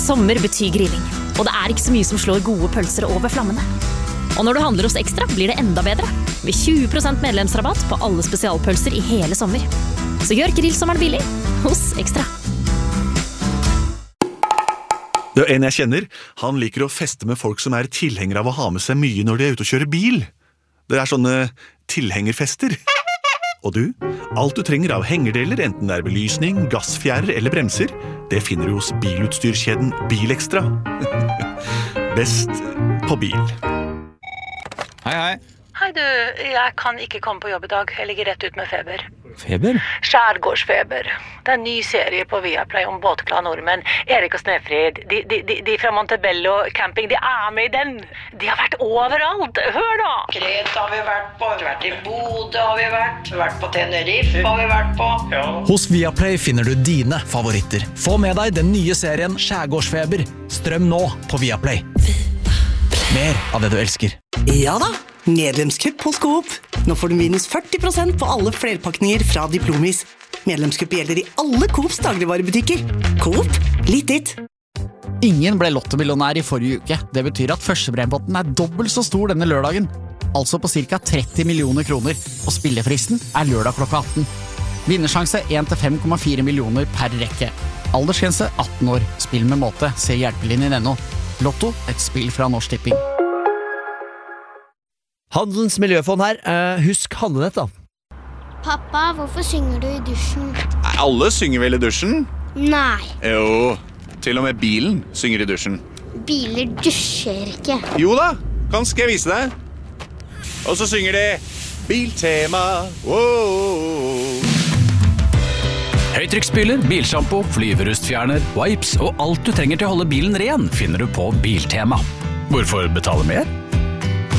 Sommer betyr grilling, og det ikke så mye som slår gode pølser over flammene. Og når du handler hos Ekstra, blir det enda bedre. Med 20% medlemsrabatt på alle spesialpølser i hele sommer. Så gjør grillsommeren billig hos Ekstra. Det en jeg kjenner, han liker å feste med folk som tilhengere av å ha med seg mye når de ute og kjører bil. Det sånne tilhengerfester. Og du, alt du trenger av hengerdeler, enten det belysning, gassfjærer eller bremser, det finner du hos bilutstyrkjeden Bilekstra. Best på bil. Hei, hei. Hei du, jeg kan ikke komme på jobb i dag. Jeg ligger rett ut med feber. Feber? Skjærgårdsfeber. Det en ny serie på Viaplay om båtglade nordmenn. Erik og Snefrid, de fra Montebello camping, de med i den. De har vært overalt. Hør da! Kreta har vi vært på i Bodø har vi vært på Tenerife har vi vært på. Ja. Hos Viaplay finner du dine favoritter. Få med deg den nye serien Skjærgårdsfeber. Strøm nå på Viaplay. Mer av det du elsker. Ja da, medlemskupp hos Coop. Nå får du minus 40% på alle flerpakninger fra Diplomis. Medlemskupp gjelder i alle Coops dagligvarebutikker. Coop, litt ditt. Ingen ble lottomillionær i forrige uke. Det betyr at førstebrempotten dobbelt så stor denne lørdagen. Altså på ca. 30 millioner kroner. Og spillefristen lørdag klokka 18. Vinnersjanse 1-5,4 millioner per rekke. Aldersgrense 18 år. Spill med måte. Se hjelpelinjen.no. Lotto, et spill fra Norsk Tipping. Handelens miljøfond her. Husk handlenett da. Pappa, hvorfor synger du i dusjen? Alle synger vel i dusjen? Nei. Jo, til og med bilen synger i dusjen. Biler dusjer ikke. Jo da, skal jeg vise deg. Og så synger de Biltema. Wow. Høytrykksspyler, bilshampoo, flyverustfjerner, wipes og alt du trenger til å holde bilen ren finner du på Biltema. Hvorfor betale mer?